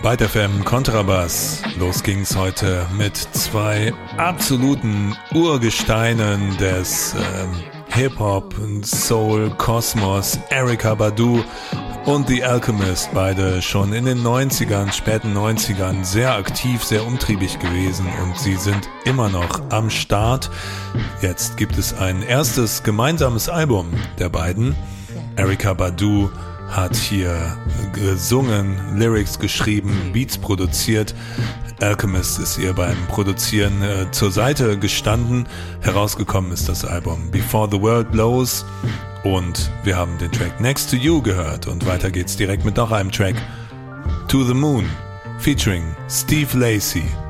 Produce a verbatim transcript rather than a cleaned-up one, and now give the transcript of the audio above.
Byte F M Kontrabass. Los ging's heute mit zwei absoluten Urgesteinen des ähm, Hip-Hop und Soul-Kosmos, Erykah Badu und The Alchemist, beide schon in den neunzigern, späten neunzigern sehr aktiv, sehr umtriebig gewesen und sie sind immer noch am Start. Jetzt gibt es ein erstes gemeinsames Album der beiden. Erykah Badu hat hier gesungen, Lyrics geschrieben, Beats produziert. Alchemist ist ihr beim Produzieren äh, zur Seite gestanden. Herausgekommen ist das Album Before the World Blows und wir haben den Track Next to You gehört und weiter geht's direkt mit noch einem Track To the Moon featuring Steve Lacy.